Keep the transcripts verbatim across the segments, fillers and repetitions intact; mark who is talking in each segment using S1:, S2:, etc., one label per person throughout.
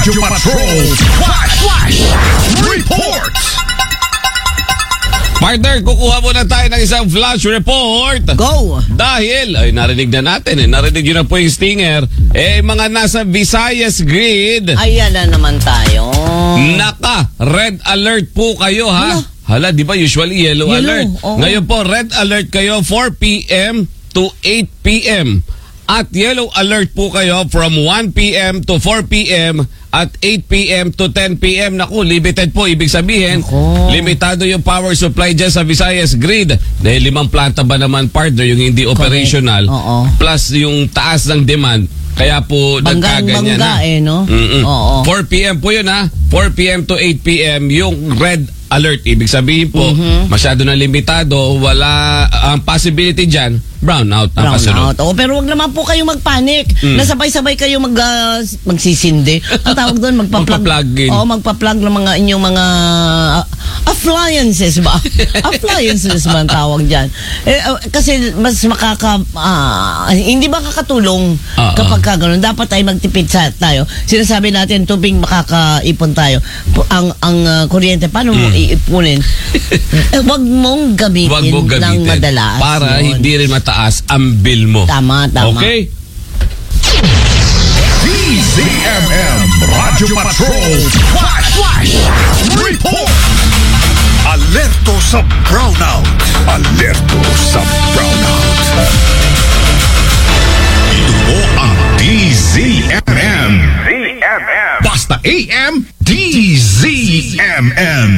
S1: Radyo Patrol Flash Flash Report.
S2: Partner, kukuha muna tayo ng isang flash report.
S3: Go!
S2: Dahil, ay narinig na natin eh, narinig yun na po yung stinger, eh mga nasa Visayas grid.
S3: Ayan na naman tayo.
S2: Naka, red alert po kayo ha.
S3: Hala.
S2: Hala, di ba usually yellow,
S3: Yellow,
S2: alert.
S3: oo.
S2: Ngayon po, red alert kayo four p.m. to eight p.m. At yellow alert po kayo from one p.m. to four p.m. at eight p.m. to ten p.m. Naku, limited po. Ibig sabihin,
S3: Naku.
S2: limitado yung power supply dyan sa Visayas grid. Dahil limang planta ba naman, partner, yung hindi operational.
S3: Oo.
S2: Plus yung taas ng demand. Kaya po
S3: Banggang
S2: nagkaganyan
S3: bangga
S2: na.
S3: eh, no?
S2: Mm-mm.
S3: Oo.
S2: four p.m. po yun ha. four p.m. to eight p.m. yung red alert. Ibig sabihin po,
S3: Mhm.
S2: masyado na limitado. Wala, ang possibility dyan, brown out ang
S3: Brown
S2: kasunod.
S3: out. Oo, pero wag naman po kayo magpanik.
S2: Mm.
S3: Nasabay-sabay kayo mag, uh, magsisindi. Ang tawag doon, magpa-plug.
S2: Magpa-plug in.
S3: Oo, magpa-plug ng mga inyong mga uh, appliances ba? Appliances ba ang tawag dyan? Eh, uh, kasi mas makaka... ah, hindi ba kakatulong
S2: Ah,
S3: kapag ka ganun? Dapat ay magtipid sa tayo. Sinasabi natin, tubig makakaipon tayo. Pu- Ang ang uh, kuryente, paano mo iipunin? Eh, wag mong gamitin,
S2: Huwag mo
S3: ng
S2: gamitin
S3: madalas.
S2: para
S3: Yun.
S2: hindi rin mataas ang bill mo.
S3: Tama, tama.
S2: Okay?
S1: D Z M M Radyo Patrol Flash Flash Report. Alerto sa brownout. Alerto sa brownout. Ito po ang D Z M M. D Z M M. Basta A M, D Z M M.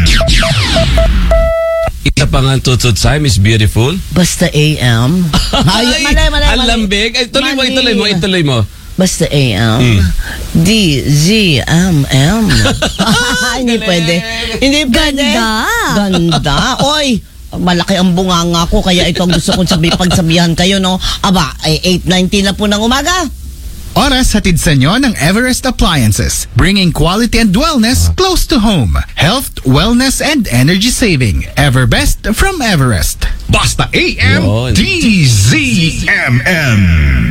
S2: Isa pa nga tutot sa is beautiful.
S3: Basta A M. Ay, malay, malay,
S2: ang
S3: malay.
S2: lambig. Ay, tuloy mo,
S3: Mali.
S2: ituloy mo, ituloy mo.
S3: Basta A M.
S2: Mm.
S3: D Z M M. Hindi pwede. Hindi pwede.
S4: Ganda.
S3: Ganda. Oy, malaki ang bunganga ko kaya ito ang gusto kong sabi, pagsabihan kayo, no? Aba, ay eight nineteen na po ng umaga.
S5: Oras hatid sa inyo ng Everest Appliances, bringing quality and wellness close to home. Health, wellness, and energy saving. Everbest from Everest.
S1: Basta A M,
S2: Yun.
S1: D Z M M.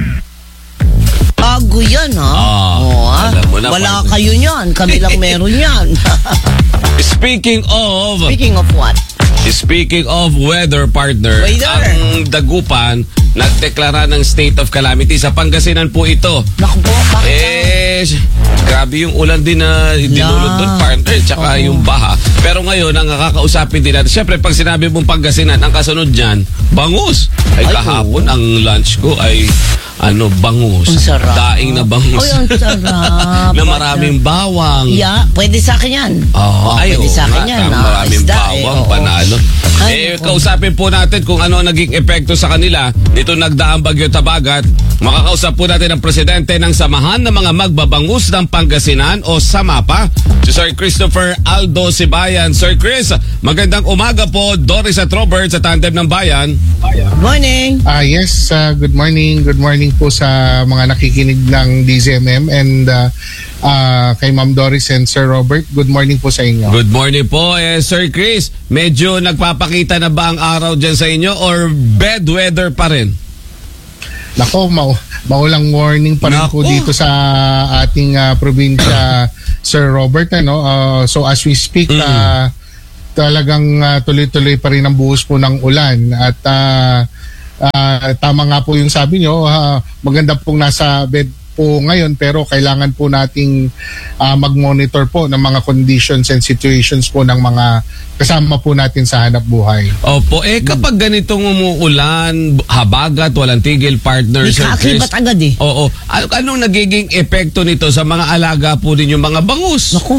S3: Bago yan, ha?
S2: Ah,
S3: Oo, ha?
S2: alam mo na,
S3: Wala
S2: partner.
S3: kayo niyan. Kami lang meron yan.
S2: Speaking of,
S3: Speaking of what?
S2: speaking of weather, partner,
S3: Weather.
S2: ang Dagupan nagdeklara ng state of calamity. Sa Pangasinan po ito.
S3: Naku po, bakit?
S2: Eh, grabe yung ulan din na dinulot doon, partner, tsaka
S3: Oo.
S2: yung baha. Pero ngayon, ang nakakausapin din natin, syempre, pag sinabi mong Pangasinan, ang kasunod dyan, bangus. Ay,
S3: Ay,
S2: kahapon, ang lunch ko ay, ano, bangus.
S3: Ang sarap.
S2: Daing na bangus.
S3: Ay, ang sarap.
S2: na maraming bawang.
S3: Yeah, pwede sa akin yan.
S2: Oh, ay,
S3: pwede
S2: oo
S3: sa akin
S2: nga,
S3: yan.
S2: tama,
S3: ah,
S2: maraming
S3: isda,
S2: bawang,
S3: eh, oo.
S2: panalo.
S3: Ay,
S2: eh,
S3: naku.
S2: kausapin po natin kung ano ang naging epekto sa kanila nito nagdaang Bagyo Tabagat. Makakausap po natin ang presidente ng Samahan ng mga Magbabangus ng Pangasinan o SAMAPA, si Sir Christopher Aldo Sibayan. Sir Chris, magandang umaga po. Doris at Robert sa Tandem ng Bayan.
S3: Morning.
S6: Ah yes, uh, good morning. Good morning po sa mga nakikinig ng D Z M M and uh, uh, kay Ma'am Doris and Sir Robert. Good morning po sa inyo.
S2: Good morning po. Eh, Sir Chris, medyo nagpapakita na ba ang araw dyan sa inyo or bad weather pa rin?
S6: Nako, mau maulang warning pa rin po
S2: Nako.
S6: dito sa ating uh, probinsya, Sir Robert. Ano? Uh, so as we speak,
S2: Mm.
S6: uh, talagang uh, tuloy-tuloy pa rin ang buhos po ng ulan. At uh, uh, tama nga po yung sabi nyo, uh, maganda pong nasa bed po ngayon pero kailangan po nating uh, mag-monitor po ng mga conditions and situations po ng mga kasama po natin sa hanap buhay.
S2: Opo, eh kapag ganitong umuulan, habagat, walang tigil, partner,
S3: Di
S2: Sir Chris.
S3: kaakibat agad eh.
S2: Oo. Ano, anong nagiging epekto nito sa mga alaga po din yung mga bangus?
S3: Naku.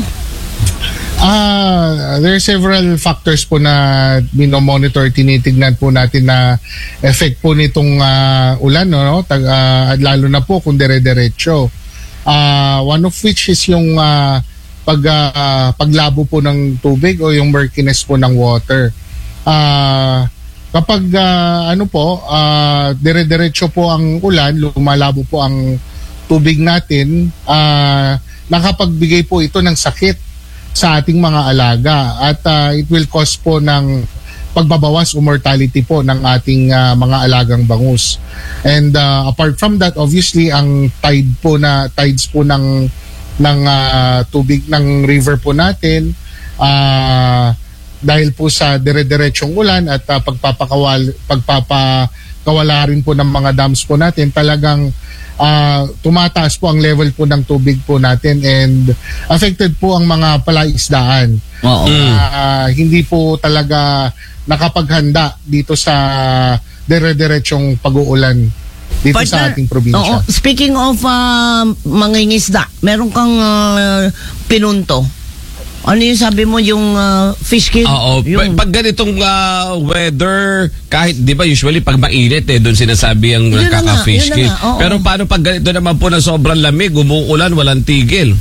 S6: Ah, there are several factors po na minomonitor, tinitignan po natin na effect po nitong ah, ulan, no? Tag, ah, lalo na po kung dire-diretso. Ah, one of which is yung ah, pag ah, paglabo po ng tubig o yung murkiness po ng water. Ah, kapag ah, ano po, ah, dire-diretso po ang ulan, lumalabo po ang tubig natin, ah, nakapagbigay po ito ng sakit sa ating mga alaga at uh, it will cause po ng pagbabawas o mortality po ng ating uh, mga alagang bangus. And uh, apart from that, obviously ang tide po na tides po ng ng uh, tubig ng river po natin uh, dahil po sa dire-diretsyong ulan at uh, pagpapakawal pagpapakawala rin po ng mga dams po natin, talagang uh, tumataas po ang level po ng tubig po natin and affected po ang mga palaisdaan.
S3: Oo.
S6: Uh, hindi po talaga nakapaghanda dito sa dire-diretsyong pag-uulan dito
S3: Partner,
S6: sa ating probinsya.
S3: Oo, speaking of uh, mangingisda, meron kang uh, pinunto. Ano yung sabi mo, yung uh, fish kid?
S2: Oo,
S3: yung...
S2: pag, pag ganitong uh, weather, kahit, di ba, usually pag mainit eh, doon sinasabi ang
S3: Yun na nga,
S2: nakaka-fish
S3: yun na
S2: kill.
S3: nga, oo.
S2: Pero paano pag ganito naman po na sobrang lamig, umuulan, walang tigil?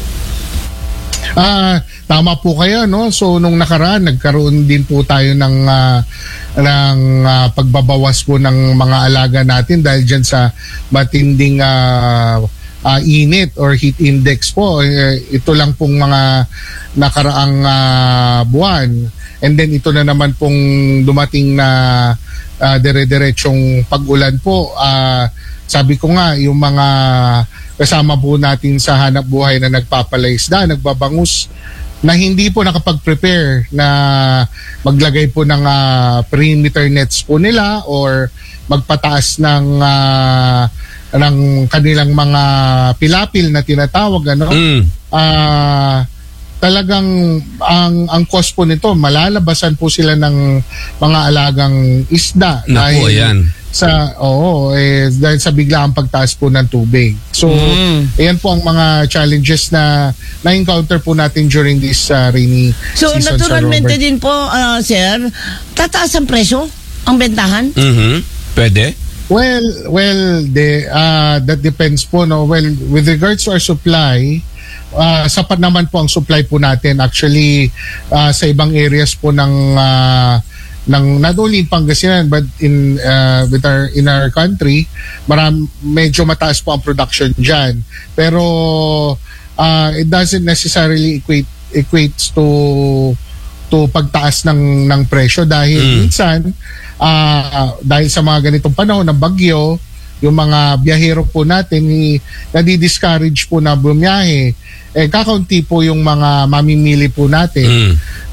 S6: Ah, tama po kayo, no? So nung nakaraan nagkaroon din po tayo ng uh, ng uh, pagbabawas po ng mga alaga natin dahil diyan sa matinding uh, uh, init or heat index po. Uh, ito lang pong mga nakaraang uh, buwan. And then ito na naman pong dumating na uh, dire-diretsong pag-ulan po. Uh, sabi ko nga, yung mga kasama po natin sa hanap buhay na nagpapalaisda, nagbabangus, na hindi po nakapag-prepare na maglagay po ng uh, perimeter nets po nila or magpataas ng uh, ng kanilang mga pilapil na tinatawag, ano?
S2: Mm.
S6: Ah, talagang ang ang cost po nito, malalabasan po sila ng mga alagang isda.
S2: Naku, ayan.
S6: Sa, oo, eh, dahil sa biglaang pagtaas po ng tubig. So,
S3: Mm.
S6: ayan po ang mga challenges na na-encounter po natin during this uh, rainy
S3: So,
S6: season, Sir
S3: naturalmente
S6: Robert.
S3: din po, uh, sir, tataas ang presyo? Ang bentahan?
S2: Mhm. Pwede?
S6: Well, well, the, uh, that depends po, no? Well, with regards to our supply, uh, sapat naman po ang supply po natin. Actually, uh, sa ibang areas po ng uh, ng not only in Pangasinan but in uh, with our in our country, maram medyo mataas po ang production diyan. Pero uh, it doesn't necessarily equate equates to to pagtaas ng ng presyo dahil
S2: Mm.
S6: minsan uh, dahil sa mga ganitong panahon ng bagyo, yung mga biyahero po natin i nadi-discourage po na bumiyahe. Eh kakaunti po yung mga mamimili po natin.
S2: Mm.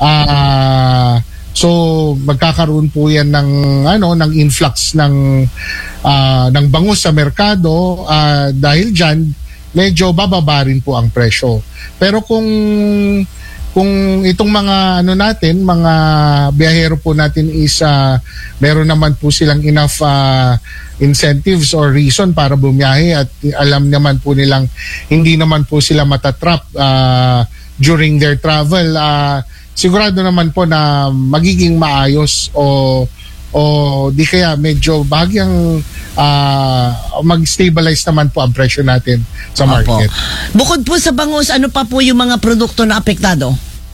S6: Ah so magkakaroon po yan ng ano ng influx ng ah, ng bangus sa merkado ah, dahil diyan medyo bababa rin po ang presyo. Pero kung kung itong mga ano natin, mga biyahero po natin is uh, meron naman po silang enough uh, incentives or reason para bumiyahe at alam naman po nilang hindi naman po sila matatrap uh, during their travel, uh, sigurado naman po na magiging maayos o o di kaya medyo bahagyang uh, mag-stabilize naman po ang presyo natin sa market.
S3: Opo. Bukod po sa bangus, ano pa po yung mga produkto na apektado?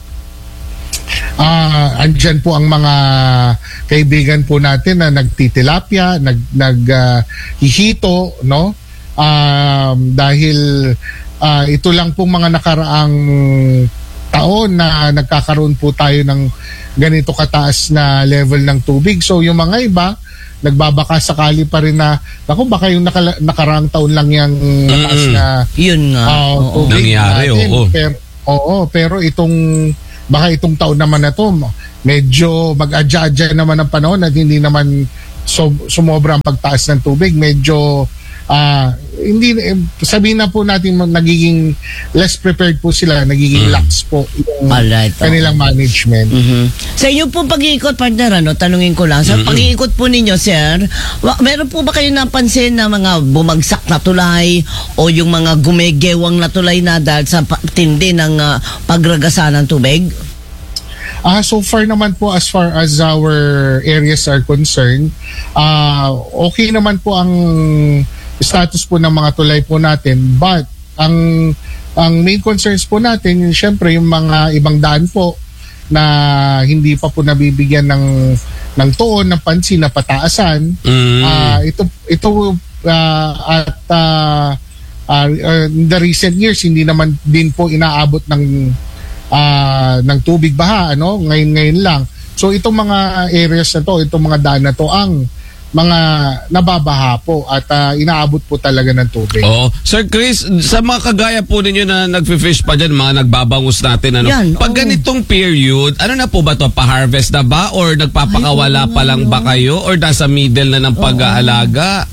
S6: Ah, andyan po ang mga kaibigan po natin na nagtitilapia, nag nag uh, hihito, no? Um, dahil uh, ito lang pong mga nakaraang taon na nagkakaroon po tayo ng ganito kataas na level ng tubig. So yung mga iba nagbabaka sakali pa rin na naku baka yung nakala, nakaraang taon lang yung mataas
S2: Mm.
S6: na
S3: Yun nga.
S6: uh,
S3: Oo.
S6: tubig
S2: Nangyari,
S6: natin.
S2: oo.
S6: Pero, oo, pero itong baka itong taon naman na to medyo mag-adya-adya naman ang panahon at hindi naman so, sumobra ang pagtaas ng tubig. Medyo ah hindi eh, sabihin na po natin nagiging less prepared po sila, nagiging lax po yung
S3: Alright, oo.
S6: kanilang management.
S3: Mhm. Sa iyo po pag-iikot, partner, ano, tanungin ko lang. Sa pag-iikot po ninyo, sir, wa- meron po ba kayo napansin na mga bumagsak na tulay o yung mga gumegewang na tulay na dahil sa pa- tindi ng ah, pagragasa ng tubig?
S6: Ah, so far naman po as far as our areas are concerned, ah okay naman po ang status po ng mga tulay po natin, but ang ang main concerns po natin yung syempre yung mga ibang daan po na hindi pa po nabibigyan ng ng tuon ng pansin na pataasan.
S2: Mm.
S6: Ah, ito ito ah, at ah, ah, in the recent years hindi naman din po inaabot ng ah, ng tubig baha, ano, ngayon ngayon lang. So itong mga areas na to, itong mga daan na to ang mga nababaha po at ah, inaabot po talaga ng tubig.
S2: Oo. Sir Chris, sa mga kagaya po ninyo na nagfi-fish pa dyan, mga nagbabangus natin, ano?
S3: Yan,
S2: Pag
S3: oo.
S2: ganitong period, ano na po ba to? Pa-harvest na ba? Or nagpapakawala pa lang ba kayo? Or nasa middle na ng pag-aalaga?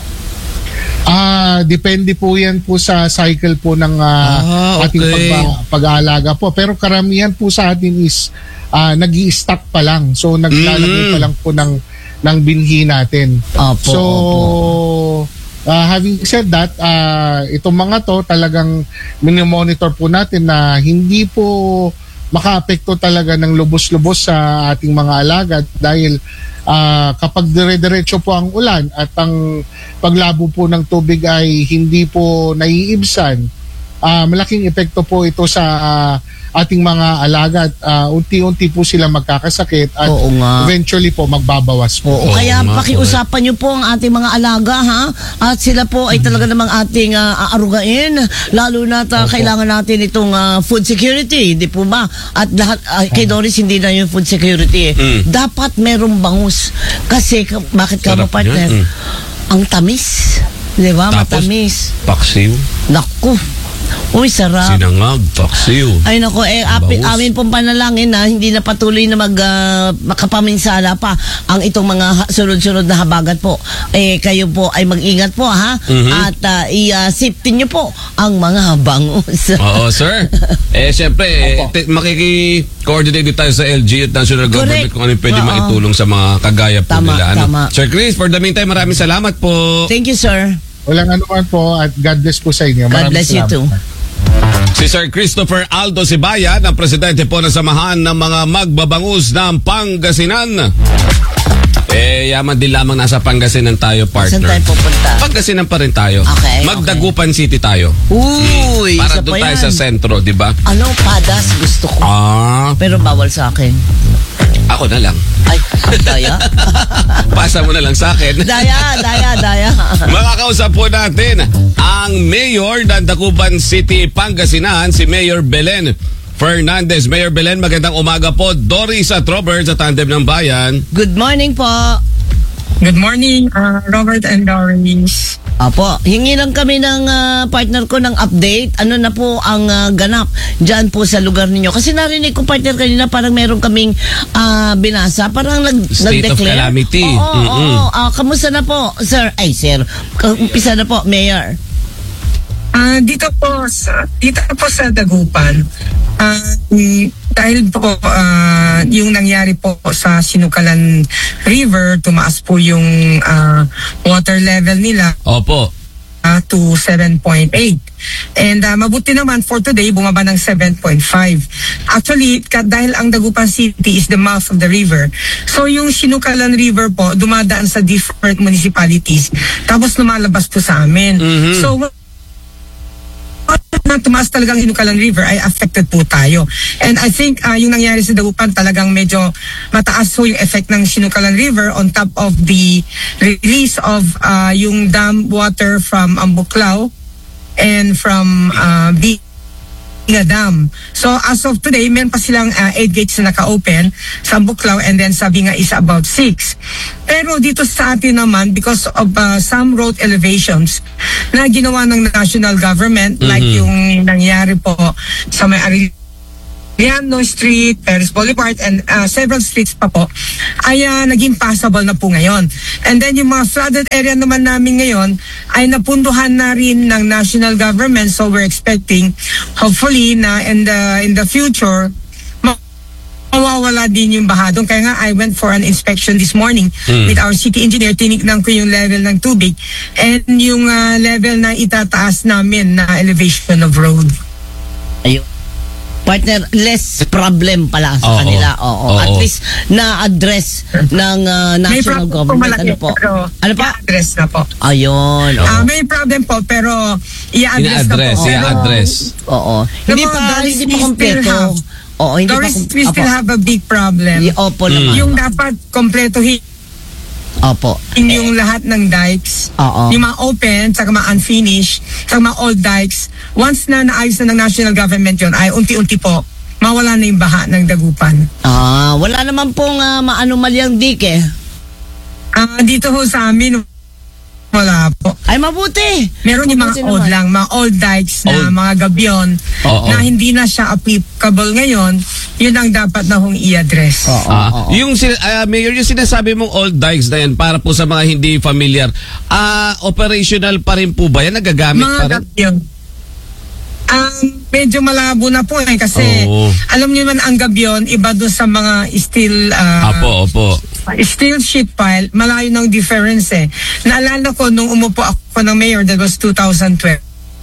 S6: Ah, depende po 'yan po sa cycle po ng ah,
S2: Ah,
S6: ating
S2: okay.
S6: pagba- pag-aalaga po. Pero karamihan po sa atin is ah, nag-i-stock pa lang. So naglalagay
S2: Mm.
S6: pa lang po ng ng binhi natin.
S3: Opo,
S6: so ah, having said that, ah, itong mga to talagang mini-monitor po natin na hindi po makaapekto talaga ng lubos-lubos sa ating mga alaga dahil ah, kapag dire-diretso po ang ulan at ang paglabo po ng tubig ay hindi po naiibsan, ah, malaking epekto po ito sa ah, ating mga alaga at ah, unti-unti po sila magkakasakit at
S3: Oo nga.
S6: eventually po magbabawas po.
S3: Oo, kaya
S2: nga,
S3: pakiusapan niyo po ang ating mga alaga, ha? At sila po ay talaga namang ating ah, aarugain. Lalo na ta, kailangan natin itong ah, food security, di po ba? At lahat, ah, kay Doris, hindi na yung food security. eh.
S2: Mm.
S3: Dapat merong bangus. Kasi, ka- bakit ka mo,
S2: Sarap
S3: partner?
S2: yan, mm.
S3: Ang tamis. Di ba?
S2: Tapos,
S3: Matamis.
S2: Paksiw.
S3: Naku. Uy, sarap.
S2: Sinangag. Paksiw.
S3: Ay nako, eh, api,
S2: Bangus.
S3: amin pong panalangin na hindi na patuloy na mag, ah, makapaminsala pa ang itong mga ha- sunod-sunod na habagat po. Eh, kayo po ay mag-ingat po, ha?
S2: Mhm.
S3: At uh, i-safety nyo po ang mga bangus.
S2: Oo, sir. Eh, siyempre, eh, ti- makiki-coordinate din tayo sa L G at National Government
S3: Correct.
S2: kung ano yung pwede
S3: Oo.
S2: maitulong sa mga kagaya po
S3: Tama,
S2: nila. Ano?
S3: tama.
S2: Sir Chris, for the meantime, maraming salamat po.
S3: Thank you, sir.
S6: Walang anuman po at God bless po sa inyo.
S3: God
S6: Maraming
S3: bless you
S6: salamat.
S3: too.
S2: Si Sir Christopher Aldo Sibayan, ang presidente po ng Samahan ng mga Magbabangus ng Pangasinan. Eh, yaman din lamang nasa Pangasinan tayo,
S3: Saan tayo
S2: partner.
S3: pupunta?
S2: Pangasinan pa rin tayo.
S3: Okay,
S2: Magdagupan City tayo.
S3: Uy,
S2: Para
S3: isa
S2: doon
S3: pa
S2: tayo
S3: yan.
S2: sa sentro, di ba?
S3: Ano, padas gusto ko.
S2: Ah,
S3: Pero bawal sa akin.
S2: ako na lang.
S3: Ay, daya.
S2: Pasa mo na lang sa akin.
S3: daya, daya, daya.
S2: Makakausap po natin ang Mayor ng Dagupan City, Pangasinan, si Mayor Belen Fernandez. Mayor Belen, magandang umaga po. Doris at Robert sa Tandem ng Bayan.
S3: Good morning po.
S4: Good morning, uh, Robert and Doris.
S3: Apo, hingi lang kami ng ah, partner ko ng update. Ano na po ang ah, ganap dyan po sa lugar ninyo? Kasi narinig ko, partner, kanina parang meron kaming ah, binasa. Parang nag,
S2: State of
S3: nag-declare.
S2: calamity.
S3: Oo, oo,
S2: Mm-mm.
S3: oo. Ah, kamusta na po, sir? Ay, sir. Umpisa na po, Mayor.
S4: Ah, dito po sa dito po sa Dagupan. Ah, mm, dahil po ah, yung nangyari po sa Sinukalan River, tumaas po yung ah, water level nila
S2: Opo.
S4: uh, to seven point eight. And uh, mabuti naman for today, bumaba ng seven point five. Actually, ka, dahil ang Dagupan City is the mouth of the river, so yung Sinukalan River po, dumadaan sa different municipalities, tapos lumalabas po sa amin.
S2: Mhm.
S4: So, na tumaas talagang Sinukalan River ay affected po tayo. And I think uh, yung nangyari sa Dagupan talagang medyo mataas po yung effect ng Sinukalan River on top of the release of uh, yung dam water from Ambuklao and from uh, Binga Dam. So as of today, meron pa silang uh, eight gates na naka-open sa Ambuklao and then sa Binga is about six. Pero dito sa atin naman, because of uh, some road elevations na ginawa ng national government, like yung nangyari po sa may Arellano Street, Perez Boulevard, and uh, several streets pa po, ay uh, naging passable na po ngayon. And then yung mga flooded area naman namin ngayon ay napunduhan na rin ng national government, so we're expecting hopefully na in the in the future mawawala din yung baha doon. Kaya nga I went for an inspection this morning with our city engineer. Tinignan ko yung level ng tubig and yung uh, level na itataas namin na elevation of road.
S3: Ayun. Partner, less problem pala sa
S2: Oo.
S3: kanila. Oo.
S2: Oo.
S3: At least na-address ng ah,
S4: May
S3: national
S4: problem po
S3: government.
S4: malaki,
S3: Ano po?
S4: pero
S3: Ano pa?
S4: i-address na po.
S3: Ayun. oo.
S4: Ah, may problem po pero i-address na po.
S2: Ina-address,
S4: Pero-
S2: i-address.
S3: Oo. Hindi
S4: Pero,
S3: pa,
S4: Doris,
S3: hindi pa
S4: we still
S3: kompleto.
S4: have-
S3: Oo, hindi
S4: Doris,
S3: pa
S4: we still
S3: Opo.
S4: have a big problem.
S3: Y- Opo naman.
S4: Yung dapat kompletohin
S3: Opo.
S4: yung lahat ng dikes,
S3: Oo.
S4: yung mga open, saka mga unfinished, saka mga old dikes, once na naayos na ng national government yun, ay unti-unti po, mawala na yung baha ng Dagupan.
S3: Ah, wala naman pong uh, maanomalyang dike.
S4: Ah, dito ho sa amin, wala po.
S3: Ay, mabuti.
S4: Meron yung
S3: Mabuti
S4: mga old
S3: naman.
S4: lang, mga old dikes na
S2: Old.
S4: mga gabyon
S2: Oo.
S4: na hindi na siya applicable ngayon, yun ang dapat na hong i-address.
S2: Ah, yung sin- ah, Mayor, yung sinasabi mong old dikes na yan, para po sa mga hindi familiar, ah operational pa rin po ba yan? Nagagamit
S4: Mga
S2: pa rin?
S4: gabyon. Um, medyo malabo na po eh kasi
S2: Oo.
S4: alam niyo naman ang gabyon, iba doon sa mga steel ah,
S2: Apo, opo.
S4: steel sheet pile, malayo ng difference eh. Naalala ko nung umupo ako ng mayor, that was two thousand twelve.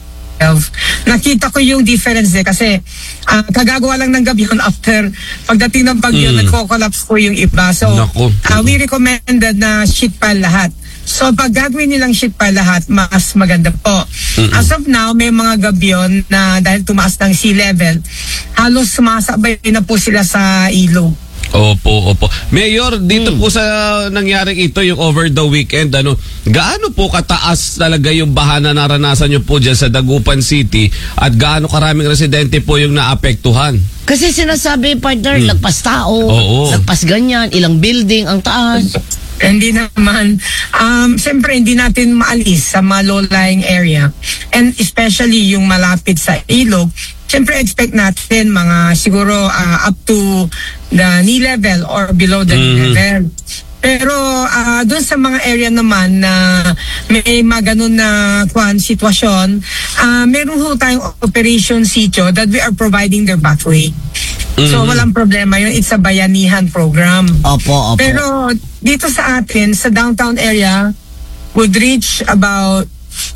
S4: Nakita ko yung difference eh kasi ah, kagagawa lang ng gabyon after pagdating ng bagyo,
S2: Mm.
S4: nagko-collapse po yung iba. So,
S2: Naku.
S4: ah, we recommended na sheet pile lahat. So, pag gagawin nilang sheet pile lahat, mas maganda po. As of now, may mga gabyon na dahil tumaas ng sea level, halos sumasabay na po sila sa ilog.
S2: Opo, opo. Mayor, dito po sa nangyaring ito, yung over the weekend, ano, gaano po kataas talaga yung baha na naranasan nyo po dyan sa Dagupan City at gaano karaming residente po yung naapektuhan?
S3: Kasi sinasabi, partner,
S2: Hmm.
S3: lagpas tao,
S2: Oo.
S3: lagpas ganyan, ilang building ang taas.
S4: Hindi naman. Um, Siyempre, hindi natin maalis sa mga low-lying area. And especially yung malapit sa ilog. Siyempre, expect natin mga siguro uh, up to the knee level or below the knee
S2: Mhm.
S4: level. Pero uh, doon sa mga area naman na may mga ganun na kwan, sitwasyon, uh, meron ho tayong operation sitio that we are providing their pathway. So,
S2: Mhm.
S4: walang problema yun. It's a bayanihan program.
S3: Opo, opo.
S4: Pero dito sa atin, sa downtown area, would reach about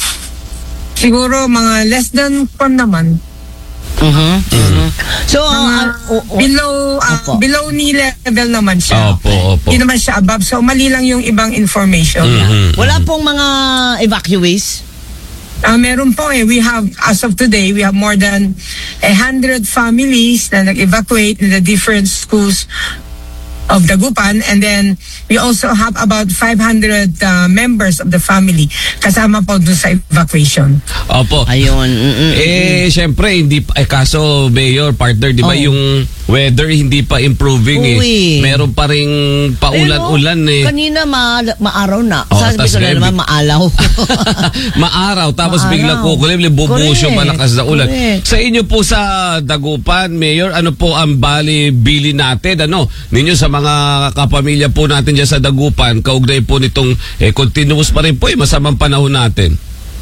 S4: siguro mga less than one naman.
S3: Mhm, mhm. So,
S4: Mga
S3: ah, o- o-
S4: below ah,
S3: Opo.
S4: below knee level naman siya.
S2: Opo, opo.
S4: Hindi naman siya above. So, mali lang yung ibang information.
S2: Mhm.
S3: wala pong mga evacuees?
S4: Ah, meron po eh. We have, as of today, we have more than a hundred families na nag-evacuate in the different schools of Dagupan, and then we also have about five hundred uh, members of the family kasama po dun sa evacuation.
S2: Opo.
S3: Ayun. mm, mm,
S2: Eh, syempre, hindi pa, eh, kaso, Mayor, partner, di ba,
S3: Oh.
S2: yung weather hindi pa improving
S3: Oo
S2: eh.
S3: eh.
S2: Meron pa ring paulan-ulan eh.
S3: Kanina ma maaraw na.
S2: Oo,
S3: Sabi
S2: tas
S3: ko na
S2: ngayon,
S3: naman
S2: big-
S3: maalaw.
S2: Maaraw, tapos
S3: Maaraw.
S2: bigla kukulim, bubuhos yung
S3: Correct.
S2: malakas na ulan.
S3: Correct.
S2: Sa inyo po sa Dagupan, Mayor, ano po ang bali-bili natin, ano, ninyo sa mga kapamilya po natin dyan sa Dagupan, kaugnay po nitong, eh, continuous pa rin po, eh, masamang panahon natin.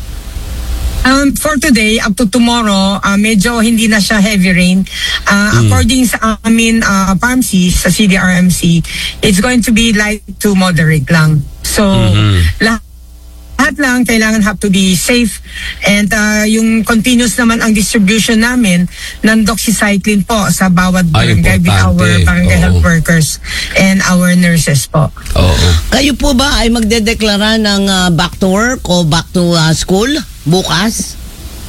S4: Um, for today, up to tomorrow, uh, medyo hindi na siya heavy rain. Uh, According sa amin, uh, P A M C, sa C D R M C, it's going to be light to moderate lang. So, lahat lahat lang kailangan have to be safe, and uh, yung continuous naman ang distribution namin ng doxycycline po sa bawat
S2: Ay,
S4: barangay with our
S2: importante.
S4: barangay
S2: Oo.
S4: health workers and our nurses po.
S2: Oo.
S3: Kayo po ba ay magdedeklara ng ah, back to work o back to ah, school bukas?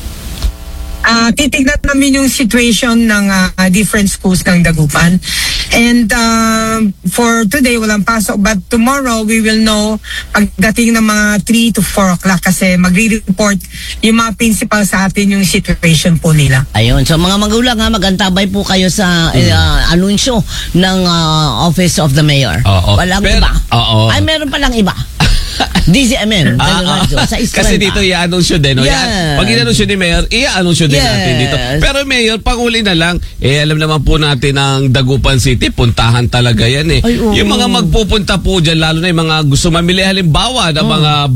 S4: Ah, titignan namin yung situation ng ah, different schools ng Dagupan. And uh, for today, walang pasok. But tomorrow, we will know pagdating ng mga three to four o'clock kasi magre-report yung mga principal sa atin yung situation po nila.
S3: Ayun. So mga magulang ha, magantabay po kayo sa eh, ah, anunsyo ng ah, Office of the Mayor.
S2: Oo.
S3: Walang
S2: Pero-
S3: iba.
S2: Oo.
S3: Ay, meron palang iba. D Z M N.
S2: Ah, ah.
S3: sa Estrella.
S2: Kasi dito i-anunsyo din. No?
S3: Yes.
S2: Yan. Pag i-anunsyo ni Mayor, i-anunsyo din
S3: Yes.
S2: natin dito. Pero Mayor, panghuli na lang, eh alam naman po natin ang Dagupan City, puntahan talaga yan eh.
S3: Ay, oo.
S2: Yung mga magpupunta po dyan, lalo na yung mga gusto mamili halimbawa ng mga